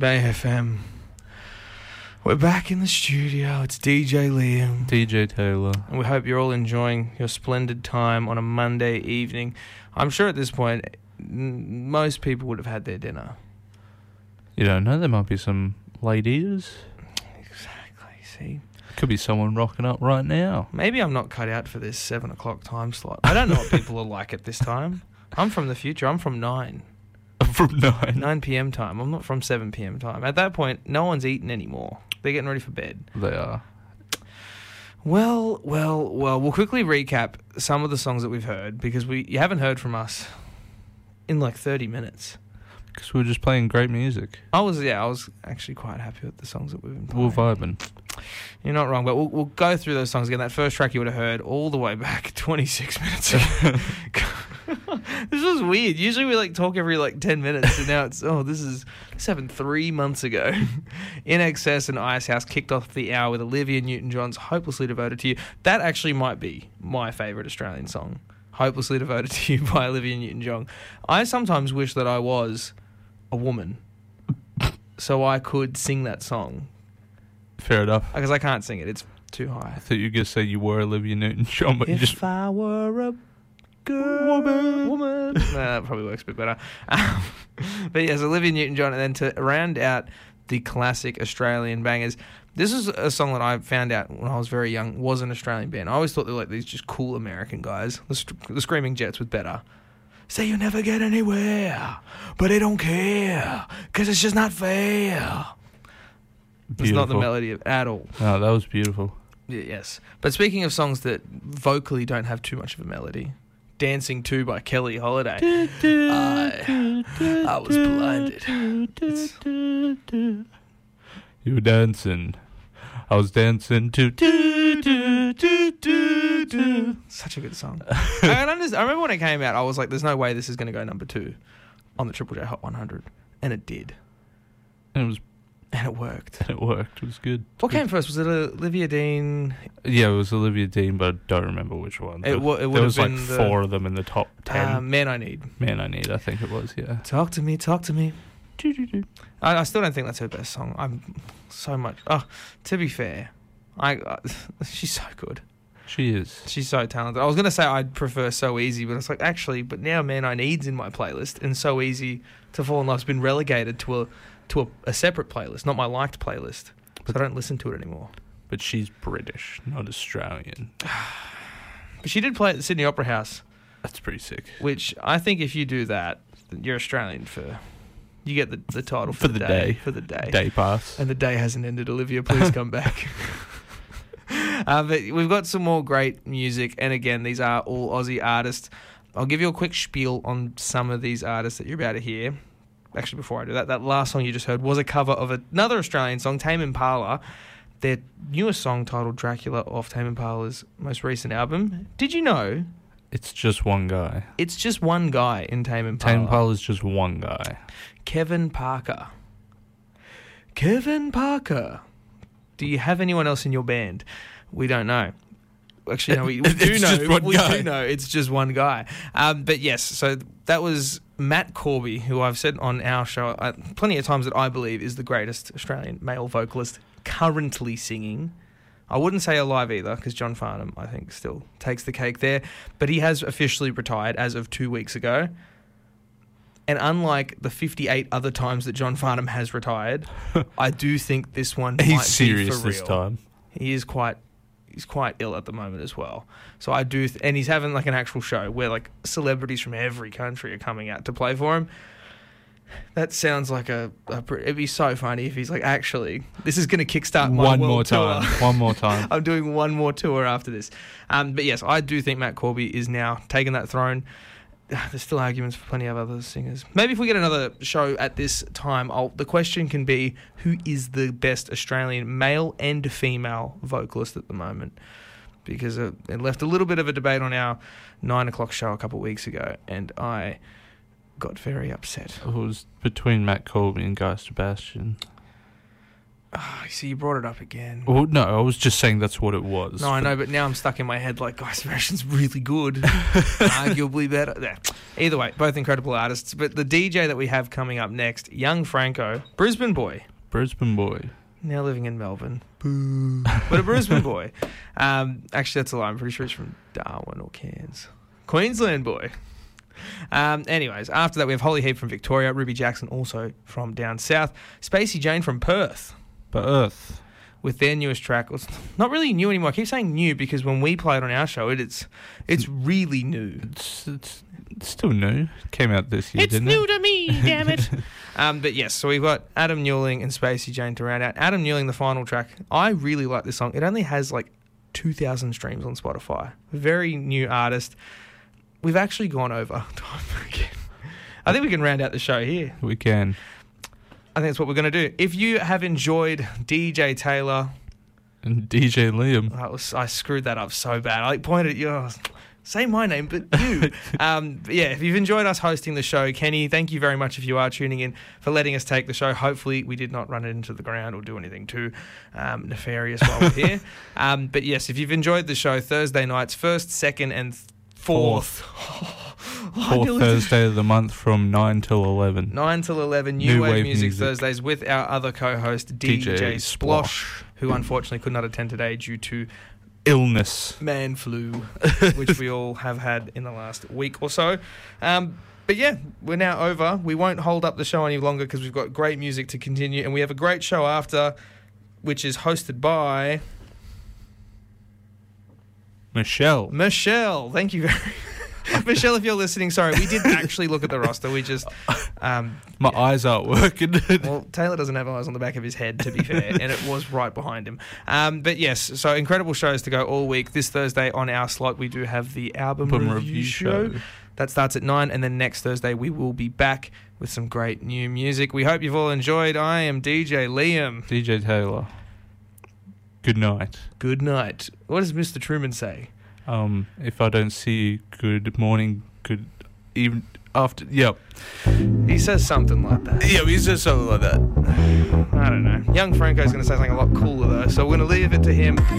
Bay FM. We're back in the studio. It's DJ Liam. DJ Taylor. And we hope you're all enjoying your splendid time on a Monday evening. I'm sure at this point, most people would have had their dinner. You don't know, there might be some late eaters. Exactly, see? Could be someone rocking up right now. Maybe I'm not cut out for this 7 o'clock time slot. I don't know what people are like at this time. I'm from the future. I'm from 9. From 9. 9 p.m. time. I'm not from 7 p.m. time. At that point, no one's eating anymore. They're getting ready for bed. They are. Well, we'll quickly recap some of the songs that we've heard because you haven't heard from us in like 30 minutes. Because we were just playing great music. I was actually quite happy with the songs that we've been playing. We're vibing. You're not wrong, but we'll go through those songs again. That first track you would have heard all the way back 26 minutes ago. This was weird. Usually we talk every 10 minutes, and now this happened 3 months ago. In Excess and Icehouse kicked off the hour with Olivia Newton-John's Hopelessly Devoted to You. That actually might be my favourite Australian song. Hopelessly Devoted to You by Olivia Newton-John. I sometimes wish that I was a woman so I could sing that song. Fair enough. Because I can't sing it. It's too high. I thought you were going to say you were Olivia Newton-John, but if I were a woman. That probably works a bit better. But yes, Olivia Newton-John. And then to round out the classic Australian bangers, this is a song that I found out when I was very young was an Australian band. I always thought they were these just cool American guys. The Screaming Jets with Better. Say you never get anywhere, but they don't care, because it's just not fair. Beautiful. It's not the melody at all. No, that was beautiful. Yes. But speaking of songs that vocally don't have too much of a melody, Dancing 2 by Kelly Holiday. I was blinded. You were dancing. I was dancing too. Such a good song. I remember when it came out, I was like, there's no way this is going to go number 2 on the Triple J Hot 100. And it did. And it worked. It worked. It was good. What came first? Was it Olivia Dean? Yeah, it was Olivia Dean, but I don't remember which one. There was 4 of them in the top 10. Man I Need. Man I Need, I think it was, yeah. Talk to me. I still don't think that's her best song. I'm so much... Oh, to be fair, she's so good. She is. She's so talented. I was going to say I'd prefer So Easy, but it's but now Man I Need's in my playlist, and So Easy to Fall in Love's been relegated to a separate playlist, not my liked playlist. So I don't listen to it anymore. But she's British, not Australian. But she did play at the Sydney Opera House. That's pretty sick. Which I think if you do that, you're Australian for... You get the title for the day. For the day. Day pass. And the day hasn't ended. Olivia, please come back. But we've got some more great music. And again, these are all Aussie artists. I'll give you a quick spiel on some of these artists that you're about to hear. Actually, before I do that last song you just heard was a cover of another Australian song, Tame Impala. Their newest song titled Dracula off Tame Impala's most recent album. Did you know... It's just one guy. It's just one guy in Tame Impala. Tame Impala's just one guy. Kevin Parker. Kevin Parker. Do you have anyone else in your band? We don't know. Actually, no, we do know. We do know it's just one guy. But yes, so that was Matt Corby, who I've said on our show plenty of times that I believe is the greatest Australian male vocalist currently singing. I wouldn't say alive either, because John Farnham, I think, still takes the cake there. But he has officially retired as of 2 weeks ago. And unlike the 58 other times that John Farnham has retired, I do think this one might be for real. He's serious this time. He's quite ill at the moment as well. So I do... and he's having an actual show where celebrities from every country are coming out to play for him. That sounds like it'd be so funny if he's actually, this is going to kickstart my world tour. One more time. I'm doing one more tour after this. But yes, I do think Matt Corby is now taking that throne. There's still arguments for plenty of other singers. Maybe if we get another show at this time, the question can be, who is the best Australian male and female vocalist at the moment? Because it left a little bit of a debate on our 9 o'clock show a couple of weeks ago, and I got very upset. It was between Matt Corby and Guy Sebastian. Oh, see, you brought it up again. Well, no, I was just saying that's what it was. No, I know, but now I'm stuck in my head like, Guy Sebastian's really good. Arguably better. Yeah. Either way, both incredible artists. But the DJ that we have coming up next, Young Franco, Brisbane boy. Brisbane boy. Now living in Melbourne. Boo. But a Brisbane boy. Actually, that's a lie. I'm pretty sure he's from Darwin or Cairns. Queensland boy. Anyways, after that we have Holly Heap from Victoria, Ruby Jackson also from down south, Spacey Jane from Perth. With their newest track. Well, it's not really new anymore. I keep saying new because when we play it on our show, it's really new. It's still new. It came out this year, didn't it? It's new to me, damn it. But yes, so we've got Adam Newling and Spacey Jane to round out. Adam Newling, the final track. I really like this song. It only has like 2,000 streams on Spotify. Very new artist. We've actually gone over time again. I think we can round out the show here. We can. I think that's what we're going to do. If you have enjoyed DJ Taylor and DJ Liam, I screwed that up so bad. I pointed at you. Say my name, but you. But yeah, if you've enjoyed us hosting the show, Kenny, thank you very much if you are tuning in for letting us take the show. Hopefully we did not run it into the ground or do anything too nefarious while we're here. But yes, if you've enjoyed the show, Thursday nights, 1st, 2nd and 4th. Fourth Thursday of the month from 9 till 11. 9 till 11, New Wave Music Thursdays with our other co-host, DJ Splosh, who unfortunately could not attend today due to illness. Man flu, which we all have had in the last week or so. But yeah, we're now over. We won't hold up the show any longer because we've got great music to continue, and we have a great show after, which is hosted by Michelle. Thank you very much. Michelle, if you're listening, sorry, we did actually look at the roster. We just... My eyes aren't working. Well, Taylor doesn't have eyes on the back of his head, to be fair, and it was right behind him. But yes, so incredible shows to go all week. This Thursday on our slot, we do have the album review show. That starts at 9, and then next Thursday we will be back with some great new music. We hope you've all enjoyed. I am DJ Liam. DJ Taylor. Good night. Good night. What does Mr. Truman say? If I don't see you, good morning, good even after. Yep. He says something like that. Yeah, he says something like that. I don't know. Young Franco's going to say something a lot cooler though, so we're going to leave it to him.